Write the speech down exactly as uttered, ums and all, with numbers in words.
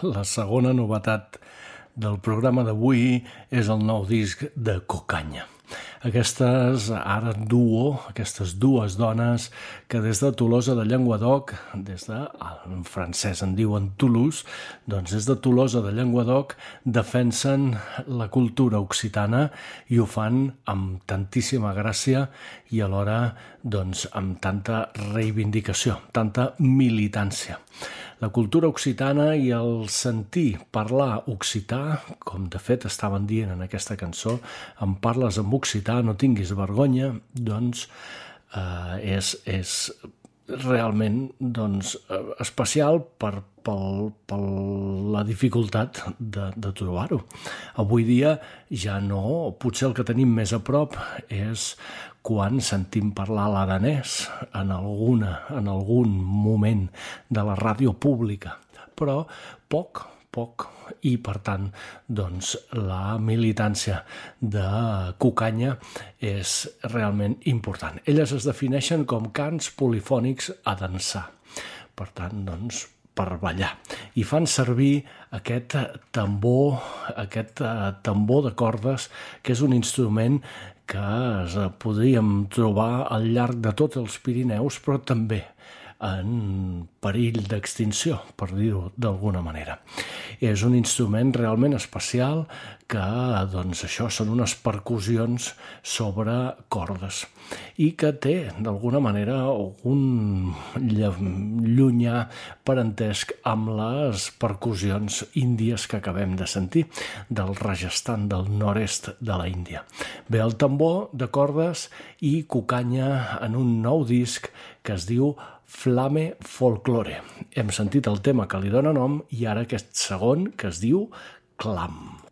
La segona novetat del programa d'avui és el nou disc de Cucanya. Aquestes ara duo, aquestes dues dones que des de Tolosa de Llenguadoc, des de, en francès en diuen Toulouse, doncs des de Tolosa de Llenguadoc defensen la cultura occitana i ho fan amb tantíssima gràcia i alhora doncs, amb tanta reivindicació, tanta militància. La cultura occitana i el sentir parlar occità, com de fet estaven dient en aquesta cançó, em parles en occità, no tinguis vergonya, doncs eh, és, és realment doncs, especial per, per, per la dificultat de, de trobar-ho. Avui dia ja no, potser el que tenim més a prop és quan sentim parlar l'aranès en, alguna, en algun moment de la ràdio pública, però poc, poc, i per tant doncs, la militància de Cucanya és realment important. Elles es defineixen com cants polifònics a dansar, per tant, doncs, per ballar, i fan servir aquest tambor, aquest tambor de cordes, que és un instrument que es podríem trobar al llarg de tots els Pirineus, però també en perill d'extinció, per dir-ho d'alguna manera. És un instrument realment especial que, doncs, això són unes percussions sobre cordes i que té, d'alguna manera, algun llunyà parentesc amb les percussions índies que acabem de sentir, del Rajasthan, del nord-est de la Índia. Ve el tambor de cordes i Cucanya en un nou disc que es diu Flame Folklore. Hem sentit el tema que li dona nom i ara aquest segon que es diu Clam.